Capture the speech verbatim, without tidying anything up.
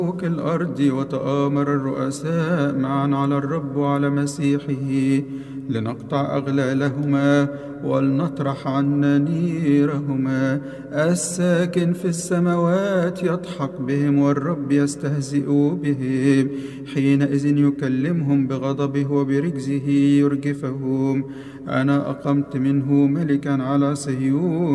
الأرض، وتآمر الرؤساء معا على الرب وعلى مسيحه لنقطع أغلالهما ولنطرح عنا نيرهما. الساكن في السماوات يضحك بهم والرب يستهزئ بهم، حينئذ يكلمهم بغضبه وبرجزه يرجفهم. أنا أقمت منه ملكا على صهيون.